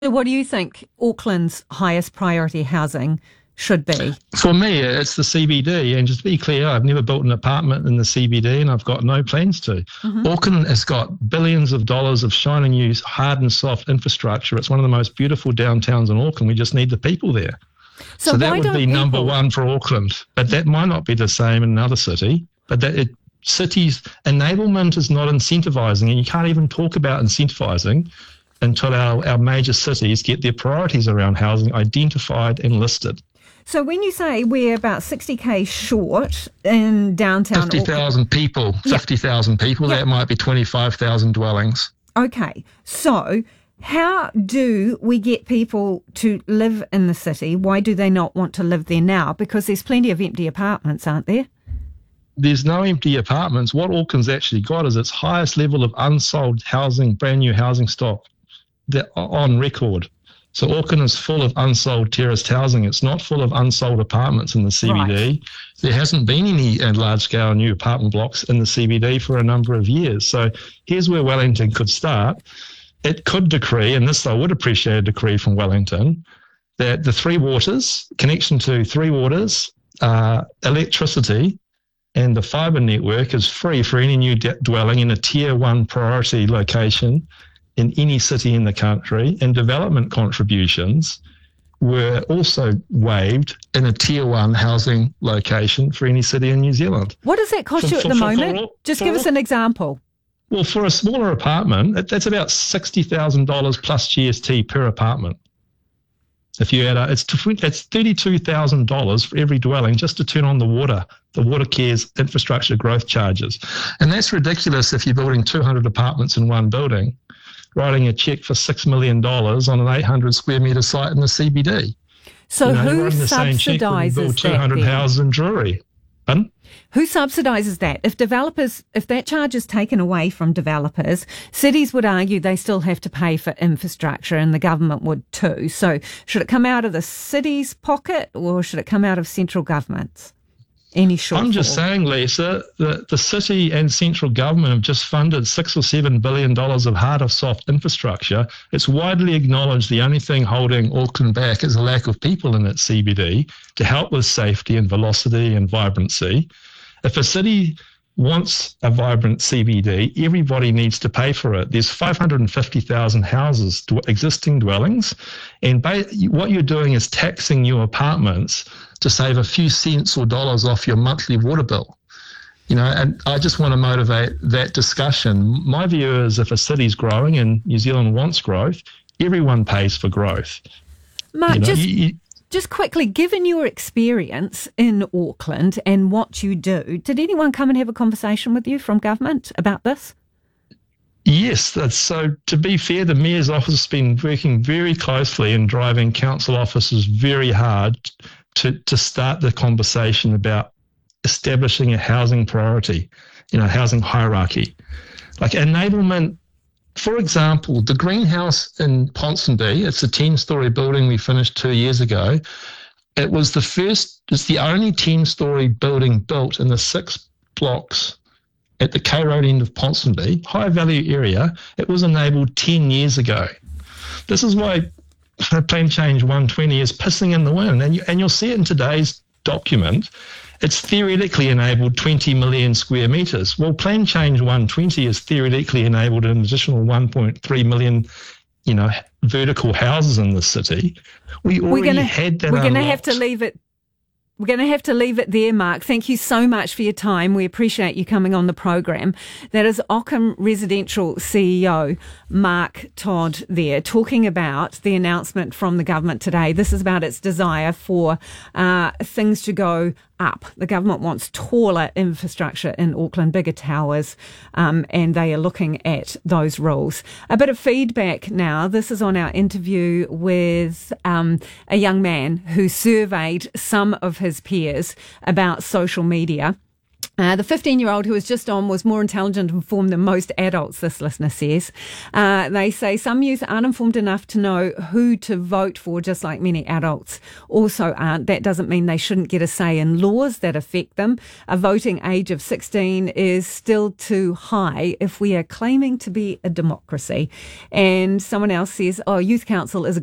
What do you think Auckland's highest priority housing should be? For me, it's the CBD. And just to be clear, I've never built an apartment in the CBD and I've got no plans to. Mm-hmm. Auckland has got billions of dollars of shiny new hard and soft infrastructure. It's one of the most beautiful downtowns in Auckland. We just need the people there. So that would be number one for Auckland. But that might not be the same in another city. But cities' enablement is not incentivising, and you can't even talk about incentivising until our major cities get their priorities around housing identified and listed. So when you say we're about 60k short in downtown 50,000 people, 50,000 people, that might be 25,000 dwellings. Okay, so how do we get people to live in the city? Why do they not want to live there now? Because there's plenty of empty apartments, aren't there? There's no empty apartments. What Auckland's actually got is its highest level of unsold housing, brand new housing stock on record. So Auckland is full of unsold terraced housing. It's not full of unsold apartments in the CBD. Right. There hasn't been any large-scale new apartment blocks in the CBD for a number of years. So here's where Wellington could start. It could decree, and this I would appreciate a decree from Wellington, that the Three Waters, connection to Three Waters, electricity, and the fibre network is free for any new dwelling in a Tier 1 priority location in any city in the country, and development contributions were also waived in a Tier 1 housing location for any city in New Zealand. What does that cost you at the moment? Just give us an example. Well, for a smaller apartment, that's about $60,000 plus GST per apartment. If you add up, it's $32,000 for every dwelling just to turn on the water care's infrastructure growth charges. And that's ridiculous if you're building 200 apartments in one building, writing a cheque for $6 million on an 800 square metre site in the CBD. So who subsidises that? 200 houses in Drury. Pardon? Who subsidises that? If that charge is taken away from developers, cities would argue they still have to pay for infrastructure, and the government would too. So should it come out of the city's pocket or should it come out of central government's? Any shortfall? I'm just saying, Lisa, that the city and central government have just funded $6 or $7 billion of hard or soft infrastructure. It's widely acknowledged the only thing holding Auckland back is a lack of people in its CBD to help with safety and velocity and vibrancy. If a city wants a vibrant CBD, everybody needs to pay for it. There's 550,000 houses, existing dwellings, and what you're doing is taxing your apartments to save a few cents or dollars off your monthly water bill. And I just want to motivate that discussion. My view is if a city's growing and New Zealand wants growth, everyone pays for growth. Mark, just quickly, given your experience in Auckland and what you do, did anyone come and have a conversation with you from government about this? Yes. So to be fair, the Mayor's office has been working very closely and driving council officers very hard to start the conversation about establishing a housing priority, housing hierarchy. Like enablement, for example, the greenhouse in Ponsonby, it's a 10-storey building we finished 2 years ago. It's the only 10-storey building built in the 6 blocks at the K Road end of Ponsonby, high value area. It was enabled 10 years ago. This is why Plan Change 120 is pissing in the wind, and you'll see it in today's document. It's theoretically enabled 20 million square metres. Well, Plan Change 120 is theoretically enabled an additional 1.3 million, vertical houses in the city. We're going to have to leave it. We're going to have to leave it there, Mark. Thank you so much for your time. We appreciate you coming on the program. That is Ockham Residential CEO Mark Todd there, talking about the announcement from the government today. This is about its desire for things to go up. The government wants taller infrastructure in Auckland, bigger towers, and they are looking at those rules. A bit of feedback now. This is on our interview with a young man who surveyed some of his peers about social media. The 15-year-old who was just on was more intelligent and informed than most adults, this listener says. They say some youth aren't informed enough to know who to vote for, just like many adults also aren't. That doesn't mean they shouldn't get a say in laws that affect them. A voting age of 16 is still too high if we are claiming to be a democracy. And someone else says, Youth Council is a